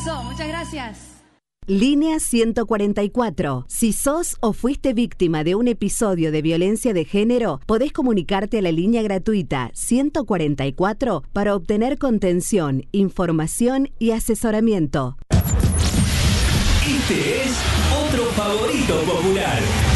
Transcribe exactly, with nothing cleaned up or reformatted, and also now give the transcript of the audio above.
Eso, muchas gracias. Línea ciento cuarenta y cuatro. Si sos o fuiste víctima de un episodio de violencia de género, podés comunicarte a la línea gratuita ciento cuarenta y cuatro para obtener contención, información y asesoramiento. Este es otro favorito popular.